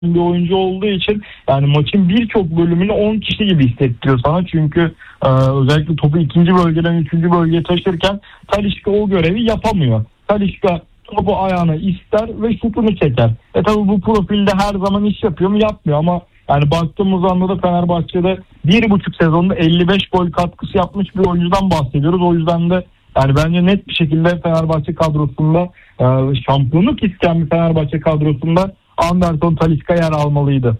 bir oyuncu olduğu için yani maçın birçok bölümünü 10 kişi gibi hissettiriyor sana. Çünkü özellikle topu ikinci bölgeden üçüncü bölgeye taşırken Talisca o görevi yapamıyor. Talisca topu ayağına ister ve şutunu çeker. Tabii bu profilde her zaman iş yapıyor mu? Yapmıyor ama yani baktığımız anda da Fenerbahçe'de 1,5 sezonda 55 gol katkısı yapmış bir oyuncudan bahsediyoruz. O yüzden de yani bence net bir şekilde Fenerbahçe kadrosunda şampiyonluk isteyen bir Fenerbahçe kadrosunda Anderson Talisca yer almalıydı.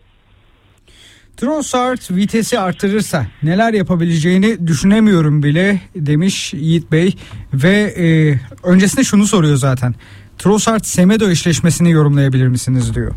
Trossard vitesi artırırsa neler yapabileceğini düşünemiyorum bile demiş Yiğit Bey ve öncesinde şunu soruyor zaten. Trossard Semedo eşleşmesini yorumlayabilir misiniz diyor.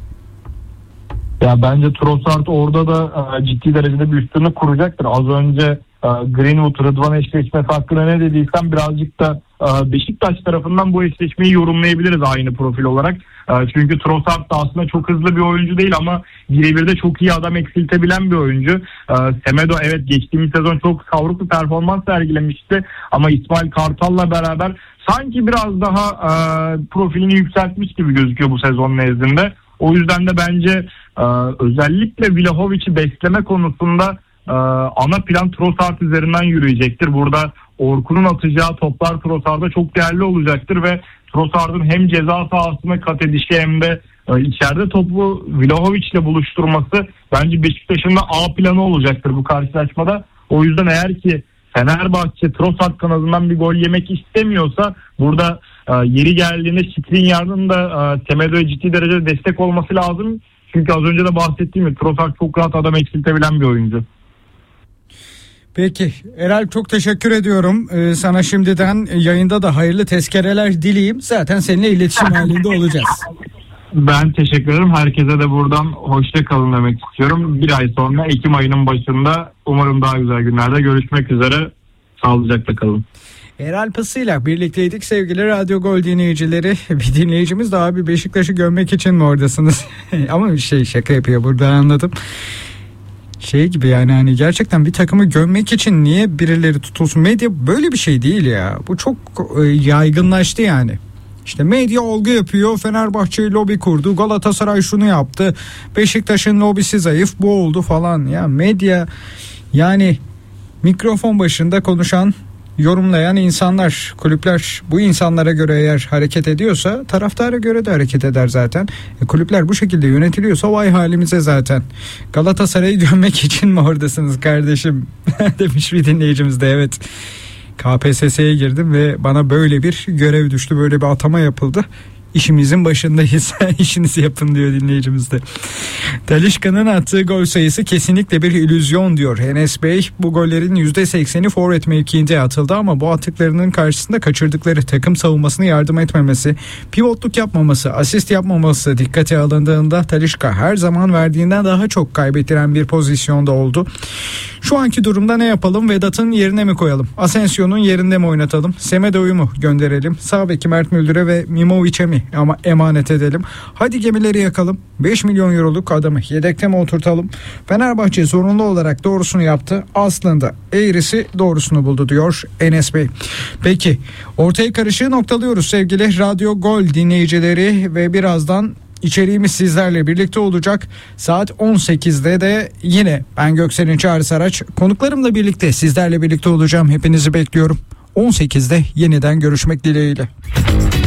Ya bence Trossard orada da ciddi derecede bir üstünlük kuracaktır. Az önce Greenwood Rıdvan eşleşmesi hakkında ne dediysem birazcık da Beşiktaş tarafından bu eşleşmeyi yorumlayabiliriz aynı profil olarak. Çünkü Trossard da aslında çok hızlı bir oyuncu değil ama birebir de çok iyi adam eksiltebilen bir oyuncu. Semedo evet geçtiğimiz sezon çok savruklu performans sergilemişti ama İsmail Kartal'la beraber sanki biraz daha profilini yükseltmiş gibi gözüküyor bu sezon nezdinde. O yüzden de bence özellikle Vlahovic'i besleme konusunda ana plan Trossard üzerinden yürüyecektir. Burada Orkun'un atacağı toplar Trossard'a çok değerli olacaktır ve Trossard'ın hem ceza sahasına kat edişi hem de içeride topu Vlahovic'le buluşturması bence Beşiktaş'ın da A planı olacaktır bu karşılaşmada. O yüzden eğer ki Fenerbahçe Trossard kanadından bir gol yemek istemiyorsa burada yeri geldiğinde Skriniar'ın da Semedo'ya ciddi derecede destek olması lazım. Çünkü az önce de bahsettiğim gibi Trossard çok rahat adam eksiltebilen bir oyuncu. Peki Erel çok teşekkür ediyorum. Sana şimdiden yayında da hayırlı tezkereler dileyeyim. Zaten seninle iletişim halinde olacağız. Ben teşekkür ederim. Herkese de buradan hoşça kalın demek istiyorum. Bir ay sonra Ekim ayının başında umarım daha güzel günlerde görüşmek üzere. Sağlıcakla kalın. Erel Pısı'yla birlikteydik sevgili Radyo Gol dinleyicileri. Bir dinleyicimiz de abi Beşiktaş'ı gömmek için mi oradasınız? Ama şaka yapıyor burada, anladım. Gibi yani hani gerçekten bir takımı gömmek için niye birileri tutulsun? Medya böyle bir şey değil ya. Bu çok yaygınlaştı yani. İşte medya olgu yapıyor. Fenerbahçe lobi kurdu. Galatasaray şunu yaptı. Beşiktaş'ın lobisi zayıf. Bu oldu falan. Ya medya yani mikrofon başında konuşan, yorumlayan insanlar, kulüpler bu insanlara göre eğer hareket ediyorsa taraftara göre de hareket eder zaten. Kulüpler bu şekilde yönetiliyorsa vay halimize zaten. Galatasaray'ı gömmek için mi oradasınız kardeşim demiş bir dinleyicimiz de. Evet, KPSS'ye girdim ve bana böyle bir görev düştü, böyle bir atama yapıldı. İşimizin başındayız. İşinizi yapın diyor dinleyicimiz de. Talisca'nın attığı gol sayısı kesinlikle bir illüzyon diyor Enes Bey. Bu gollerin %80'i forvet mevkiinde atıldı ama bu atıklarının karşısında kaçırdıkları takım savunmasına yardım etmemesi, pivotluk yapmaması, asist yapmaması dikkate alındığında Talisca her zaman verdiğinden daha çok kaybettiren bir pozisyonda oldu. Şu anki durumda ne yapalım? Vedat'ın yerine mi koyalım? Asensio'nun yerinde mi oynatalım? Semedo'yu mu gönderelim? Sağ beki Mert Müldür'e ve Mimovic'e mi ama emanet edelim? Hadi gemileri yakalım. 5 milyon euroluk adamı yedekte mi oturtalım? Fenerbahçe zorunlu olarak doğrusunu yaptı. Aslında eğrisi doğrusunu buldu diyor Enes Bey. Peki ortaya karışığı noktalıyoruz sevgili Radyo Gol dinleyicileri ve birazdan İçeriğimiz sizlerle birlikte olacak. Saat 18'de de yine ben Göksel'in Çağrı Saraç konuklarımla birlikte sizlerle birlikte olacağım. Hepinizi bekliyorum. 18'de yeniden görüşmek dileğiyle.